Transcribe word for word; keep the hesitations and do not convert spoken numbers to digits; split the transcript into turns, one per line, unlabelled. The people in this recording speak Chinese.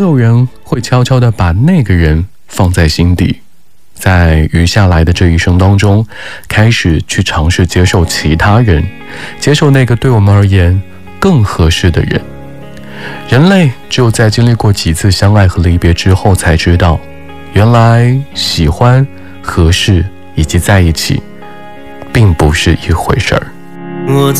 有人会悄悄地把那个人放在心底，在余下来的这一生当中，开始去尝试接受其他人，接受那个对我们而言更合适的人。人类只有在经历过几次相爱和离别之后，才知道原来喜欢、合适以及在一起并不是一回事儿。
我